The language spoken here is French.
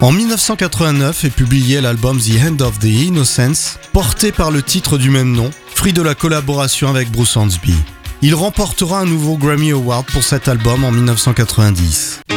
En 1989 est publié l'album The End of the Innocence, porté par le titre du même nom, fruit de la collaboration avec Bruce Hornsby. Il remportera un nouveau Grammy Award pour cet album en 1990.